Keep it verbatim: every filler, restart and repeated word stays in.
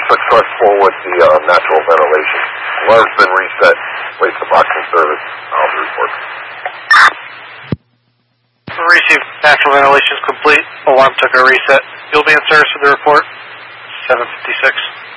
successful with the uh, natural ventilation. Alarm's been reset. Wait for boxing service. I'll report. Received. Natural ventilation is complete. Alarm took a reset. You'll be in service with the report. seven fifty-six.